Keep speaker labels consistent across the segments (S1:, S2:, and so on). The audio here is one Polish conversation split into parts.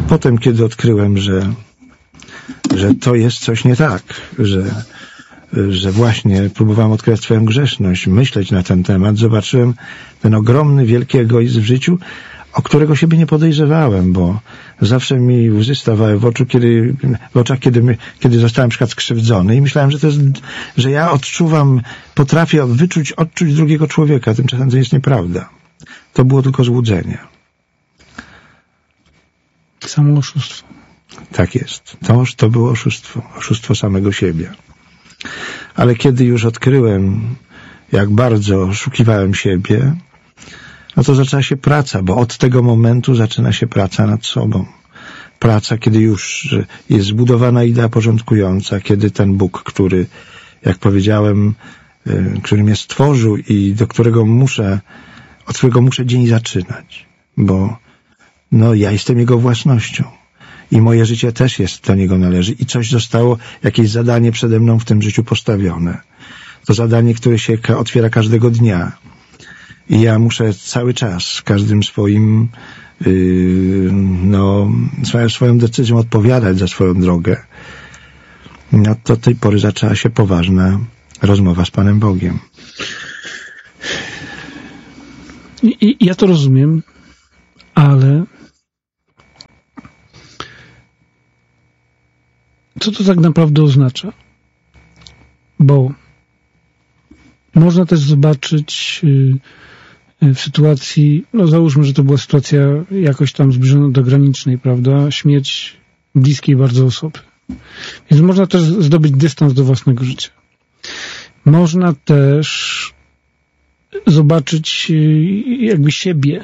S1: Potem, kiedy odkryłem, że to jest coś nie tak, że właśnie próbowałem odkrywać swoją grzeszność, myśleć na ten temat, zobaczyłem ten ogromny, wielki egoizm w życiu, o którego siebie nie podejrzewałem, bo zawsze mi łzy stawały w oczach, kiedy zostałem na przykład skrzywdzony i myślałem, że ja potrafię odczuć drugiego człowieka, tymczasem to jest nieprawda. To było tylko złudzenie.
S2: Samo oszustwo.
S1: Tak jest. To było oszustwo samego siebie. Ale kiedy już odkryłem, jak bardzo oszukiwałem siebie, no to zaczęła się praca, bo od tego momentu zaczyna się praca nad sobą. Praca, kiedy już jest zbudowana idea porządkująca, kiedy ten Bóg, który, jak powiedziałem, który mnie stworzył i od którego muszę dzień zaczynać, bo ja jestem Jego własnością i moje życie też do Niego należy i coś zostało, jakieś zadanie przede mną w tym życiu postawione. To zadanie, które się otwiera każdego dnia. I ja muszę cały czas, każdym swoją decyzją odpowiadać za swoją drogę. No to od tej pory zaczęła się poważna rozmowa z Panem Bogiem.
S2: I ja to rozumiem, ale co to tak naprawdę oznacza? Bo można też zobaczyć w sytuacji, załóżmy, że to była sytuacja jakoś tam zbliżona do granicznej, prawda? Śmierć bliskiej bardzo osoby. Więc można też zdobyć dystans do własnego życia. Można też zobaczyć jakby siebie.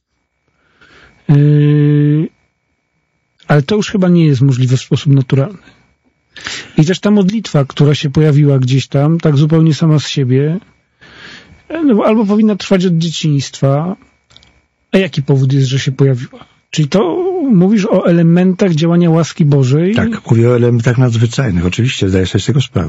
S2: Ale to już chyba nie jest możliwe w sposób naturalny. I też ta modlitwa, która się pojawiła gdzieś tam, tak zupełnie sama z siebie, albo powinna trwać od dzieciństwa. A jaki powód jest, że się pojawiła? Czyli to mówisz o elementach działania łaski Bożej?
S1: Tak, mówię o elementach nadzwyczajnych. Oczywiście, zdaję sobie z tego sprawę.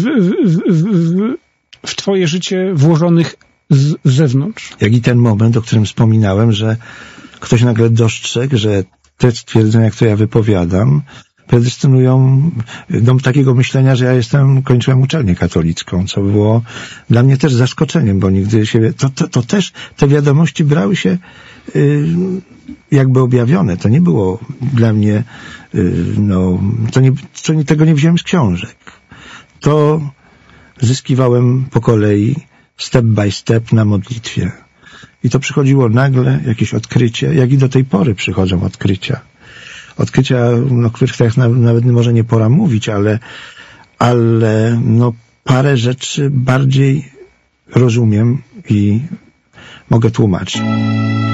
S2: W twoje życie włożonych z zewnątrz. Jak
S1: i ten moment, o którym wspominałem, że ktoś nagle dostrzegł, że te stwierdzenia, które ja wypowiadam, predestynują do takiego myślenia, że ja kończyłem uczelnię katolicką, co było dla mnie też zaskoczeniem, bo nigdy to też te wiadomości brały się jakby objawione. To nie było dla mnie, tego nie wziąłem z książek. To zyskiwałem po kolei, step by step na modlitwie. I to przychodziło nagle, jakieś odkrycie, jak i do tej pory przychodzą odkrycia. Odkrycia, o których tak nawet może nie pora mówić, ale parę rzeczy bardziej rozumiem i mogę tłumaczyć.